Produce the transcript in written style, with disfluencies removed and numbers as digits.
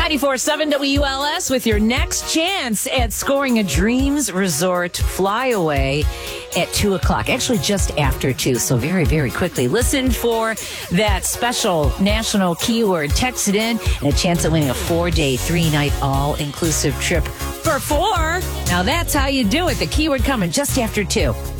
94.7 WLS with your next chance at scoring a Dreams Resort flyaway at 2 o'clock. Actually, just after 2. So very, very quickly. Listen for that special national keyword. Text it in and a chance at winning a 4-day, 3-night all-inclusive trip for 4. Now that's how you do it. The keyword coming just after 2.